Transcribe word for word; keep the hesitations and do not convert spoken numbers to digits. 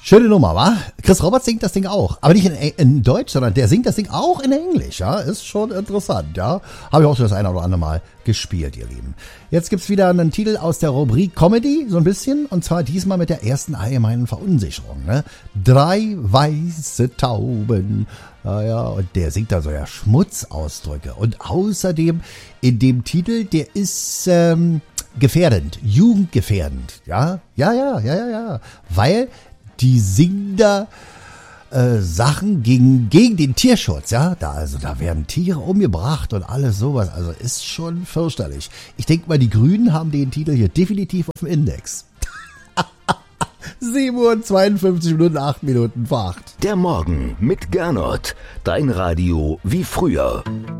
Schöne Nummer, wa? Chris Roberts singt das Ding auch. Aber nicht in, in Deutsch, sondern der singt das Ding auch in Englisch, ja. Ist schon interessant, ja. Habe ich auch schon das eine oder andere Mal gespielt, ihr Lieben. Jetzt gibt's wieder einen Titel aus der Rubrik Comedy, so ein bisschen. Und zwar diesmal mit der ersten allgemeinen Verunsicherung, ne? Drei weiße Tauben. Ja, ja, und der singt da so ja Schmutzausdrücke. Und außerdem in dem Titel, der ist ähm, gefährdend, jugendgefährdend, ja. Ja, ja, ja, ja, ja. Weil die singen da äh, Sachen gegen, gegen den Tierschutz, ja. Da, also, da werden Tiere umgebracht und alles sowas. Also ist schon fürchterlich. Ich denke mal, die Grünen haben den Titel hier definitiv auf dem Index. sieben Uhr zweiundfünfzig Minuten, acht Minuten vor acht. Der Morgen mit Gernot. Dein Radio wie früher.